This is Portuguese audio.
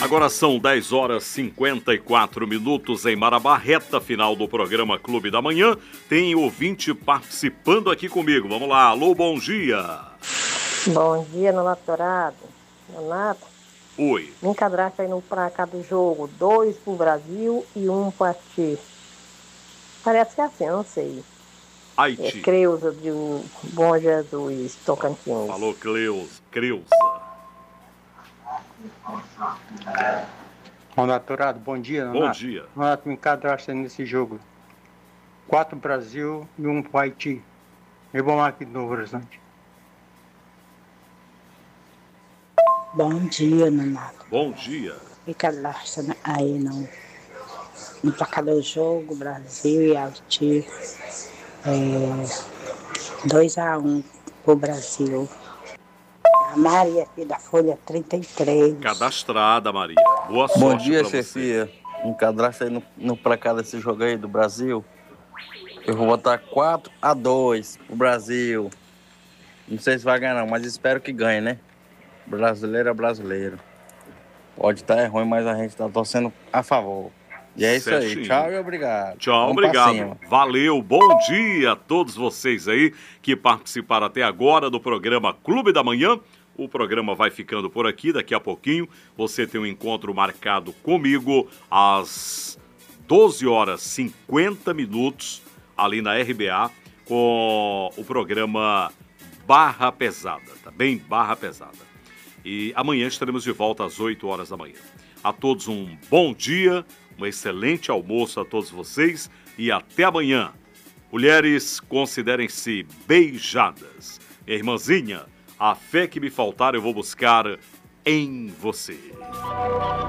Agora são 10 horas e 54 minutos em Marabá, reta final do programa Clube da Manhã. Tem ouvinte participando aqui comigo. Vamos lá, alô, bom dia. Bom dia, Nonato Dourado. Nonato. Oi. Me encadraste aí no placar do jogo. 2 pro Brasil e 1 pro Haiti. Parece que é assim, eu não sei. Haiti. É Creuza de Bom Jesus, Tocantins. Falou, Creuza. Nonato Dourado, bom dia, Nonato. Bom dia. Nonato, me encadraste nesse jogo. 4 pro Brasil e 1 pro Haiti. Eu vou aqui de Novo Horizonte. Bom dia, Nonato. Bom dia. Me cadastra aí no placar do jogo, Brasil e Haiti. 2-1 pro Brasil. A Maria aqui da Folha 33. Cadastrada, Maria. Boa sorte. Bom dia, pra chefia. Me cadastra aí no placar desse jogo aí do Brasil. Eu vou botar 4-2 pro Brasil. Não sei se vai ganhar não, mas espero que ganhe, né? Brasileiro é brasileiro. Pode estar ruim, mas a gente tá torcendo a favor. E é isso aí. Tchau e obrigado. Tchau, Vamos obrigado. Valeu, bom dia a todos vocês aí que participaram até agora do programa Clube da Manhã. O programa vai ficando por aqui, daqui a pouquinho você tem um encontro marcado comigo às 12 horas 50 minutos, ali na RBA, com o programa Barra Pesada, tá bem? Barra Pesada. E amanhã estaremos de volta às 8 horas da manhã. A todos um bom dia, um excelente almoço a todos vocês e até amanhã. Mulheres, considerem-se beijadas. Minha irmãzinha, a fé que me faltar eu vou buscar em você.